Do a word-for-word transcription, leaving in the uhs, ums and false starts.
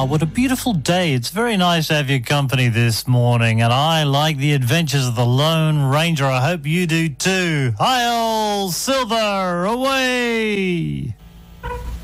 Wow, what a beautiful day. It's very nice to have your company this morning, and I like the adventures of the Lone Ranger. I hope you do too. Hi, old Silver, away!